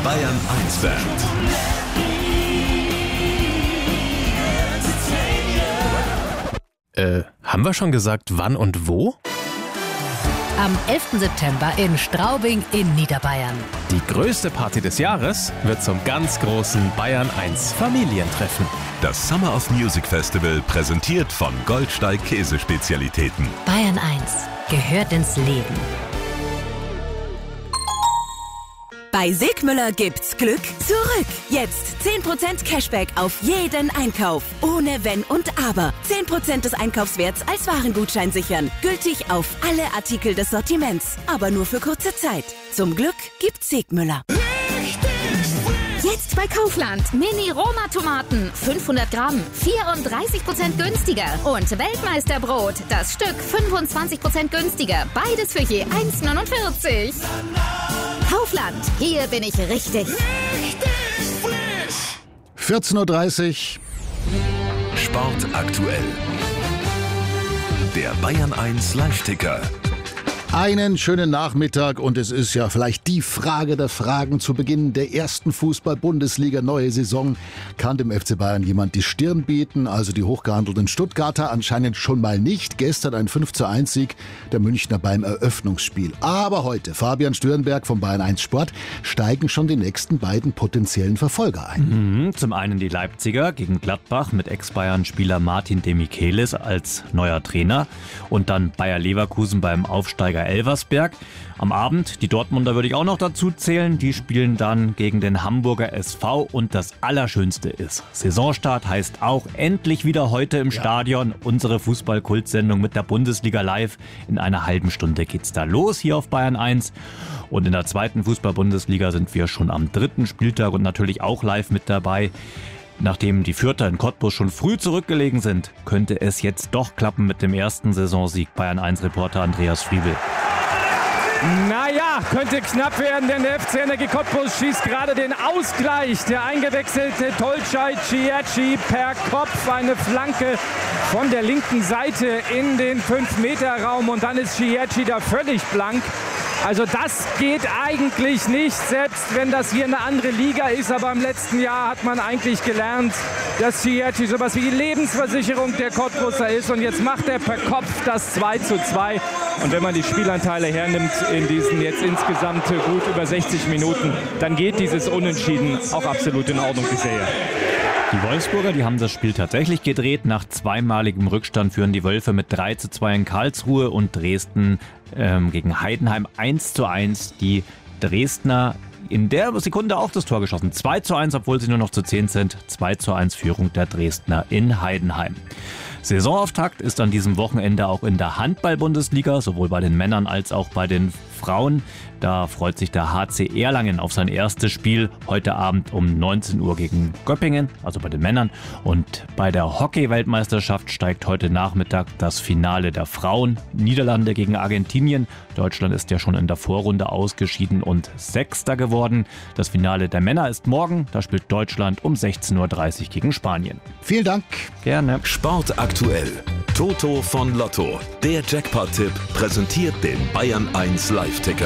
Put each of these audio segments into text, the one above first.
Bayern 1 Band. Haben wir schon gesagt, wann und wo? Am 11. September in Straubing in Niederbayern. Die größte Party des Jahres wird zum ganz großen Bayern 1 Familientreffen. Das Summer of Music Festival präsentiert von Goldsteig Käsespezialitäten. Bayern 1 gehört ins Leben. Bei Sigmüller gibt's Glück zurück. Jetzt 10% Cashback auf jeden Einkauf. Ohne Wenn und Aber. 10% des Einkaufswerts als Warengutschein sichern. Gültig auf alle Artikel des Sortiments. Aber nur für kurze Zeit. Zum Glück gibt's Sigmüller. Jetzt bei Kaufland. Mini-Roma-Tomaten. 500 Gramm. 34% günstiger. Und Weltmeisterbrot. Das Stück 25% günstiger. Beides für je 1,49. Kaufland. Hier bin ich richtig. 14.30 Uhr. Sport aktuell. Der Bayern 1 Live-Ticker. Einen schönen Nachmittag und es ist ja vielleicht die Frage der Fragen zu Beginn der ersten Fußball-Bundesliga neue Saison. Kann dem FC Bayern jemand die Stirn bieten? Also die hochgehandelten Stuttgarter anscheinend schon mal nicht. Gestern ein 5:1-Sieg der Münchner beim Eröffnungsspiel. Aber heute, Fabian Stürnberg vom Bayern 1 Sport, steigen schon die nächsten beiden potenziellen Verfolger ein. Zum einen die Leipziger gegen Gladbach mit Ex-Bayern-Spieler Martin Demichelis als neuer Trainer und dann Bayer Leverkusen beim Aufsteiger Elversberg. Am Abend, die Dortmunder würde ich auch noch dazu zählen, die spielen dann gegen den Hamburger SV und das Allerschönste ist, Saisonstart heißt auch endlich wieder heute im Stadion, unsere Fußball-Kultsendung mit der Bundesliga live. In einer halben Stunde geht's da los hier auf Bayern 1 und in der zweiten Fußball-Bundesliga sind wir schon am 3. Spieltag und natürlich auch live mit dabei. Nachdem die Fürther in Cottbus schon früh zurückgelegen sind, könnte es jetzt doch klappen mit dem ersten Saisonsieg. Bayern 1-Reporter Andreas Friebel. Naja, könnte knapp werden, denn der FC Energie Cottbus schießt gerade den Ausgleich. Der eingewechselte Tolcay Ciecci per Kopf, eine Flanke von der linken Seite in den 5-Meter-Raum und dann ist Ciecci da völlig blank. Also das geht eigentlich nicht, selbst wenn das hier eine andere Liga ist. Aber im letzten Jahr hat man eigentlich gelernt, dass Ciecci sowas wie die Lebensversicherung der Cottbuser ist. Und jetzt macht er per Kopf das 2:2. Und wenn man die Spielanteile hernimmt in diesen jetzt insgesamt gut über 60 Minuten, dann geht dieses Unentschieden auch absolut in Ordnung, wie ich sehe. Die Wolfsburger, die haben das Spiel tatsächlich gedreht. Nach zweimaligem Rückstand führen die Wölfe mit 3:2 in Karlsruhe und Dresden gegen Heidenheim 1:1. Die Dresdner in der Sekunde auch das Tor geschossen. 2:1, obwohl sie nur noch zu 10 sind. 2:1 Führung der Dresdner in Heidenheim. Saisonauftakt ist an diesem Wochenende auch in der Handball-Bundesliga, sowohl bei den Männern als auch bei den Frauen. Da freut sich der HC Erlangen auf sein erstes Spiel heute Abend um 19 Uhr gegen Göppingen, also bei den Männern. Und bei der Hockey-Weltmeisterschaft steigt heute Nachmittag das Finale der Frauen. Niederlande gegen Argentinien. Deutschland ist ja schon in der Vorrunde ausgeschieden und Sechster geworden. Das Finale der Männer ist morgen. Da spielt Deutschland um 16:30 Uhr gegen Spanien. Vielen Dank. Gerne. Sport aktuell. Toto von Lotto. Der Jackpot-Tipp präsentiert den Bayern 1 Live-Ticker.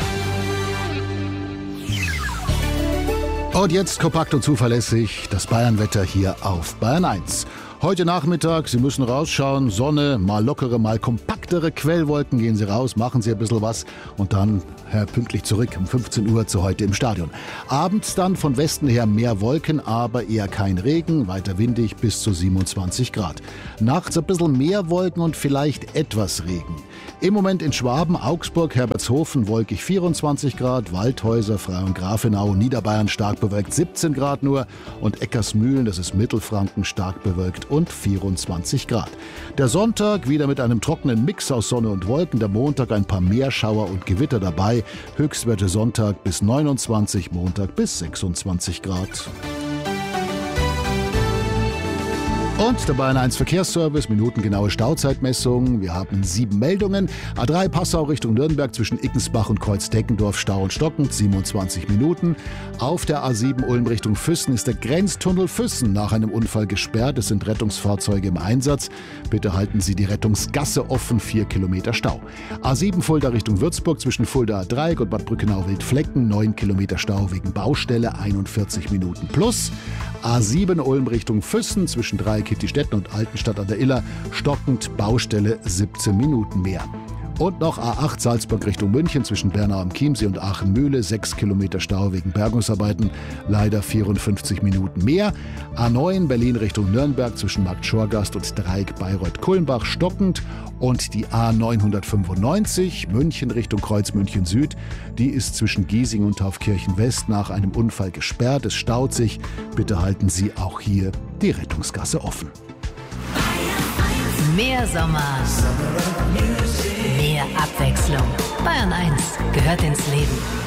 Und jetzt kompakt und zuverlässig das Bayern-Wetter hier auf Bayern 1. Heute Nachmittag, Sie müssen rausschauen, Sonne, mal lockere, mal kompaktere Quellwolken, gehen Sie raus, machen Sie ein bisschen was und dann pünktlich zurück um 15 Uhr zu heute im Stadion. Abends dann von Westen her mehr Wolken, aber eher kein Regen, weiter windig bis zu 27 Grad. Nachts ein bisschen mehr Wolken und vielleicht etwas Regen. Im Moment in Schwaben, Augsburg, Herbertshofen wolkig 24 Grad, Waldhäuser, Frei und Grafenau, Niederbayern stark bewölkt 17 Grad nur und Eckersmühlen, das ist Mittelfranken, stark bewölkt und 24 Grad. Der Sonntag wieder mit einem trockenen Mix aus Sonne und Wolken, der Montag ein paar Meerschauer und Gewitter dabei, Höchstwerte Sonntag bis 29, Montag bis 26 Grad. Und der Bayern 1 Verkehrsservice, minutengenaue Stauzeitmessung. Wir haben 7 Meldungen. A3 Passau Richtung Nürnberg zwischen Ickensbach und Kreuzdeckendorf, Stau und stockend, 27 Minuten. Auf der A7 Ulm Richtung Füssen ist der Grenztunnel Füssen nach einem Unfall gesperrt. Es sind Rettungsfahrzeuge im Einsatz. Bitte halten Sie die Rettungsgasse offen, 4 Kilometer Stau. A7 Fulda Richtung Würzburg zwischen Fulda A3 und Bad Brückenau-Wildflecken, 9 Kilometer Stau wegen Baustelle, 41 Minuten plus. A7 Ulm Richtung Füssen zwischen Kittistetten und Altenstadt an der Iller, stockend, Baustelle 17 Minuten mehr. Und noch A8 Salzburg Richtung München zwischen Bernau am Chiemsee und Aachen-Mühle, 6 Kilometer Stau wegen Bergungsarbeiten, leider 54 Minuten mehr. A9 Berlin Richtung Nürnberg zwischen Markt Schorgast und Dreieck Bayreuth-Kulmbach, stockend. Und die A995 München Richtung Kreuz München Süd, die ist zwischen Giesing und Taufkirchen West nach einem Unfall gesperrt. Es staut sich. Bitte halten Sie auch hier die Rettungsgasse offen. Mehr Sommer, mehr Abwechslung. Bayern 1 gehört ins Leben.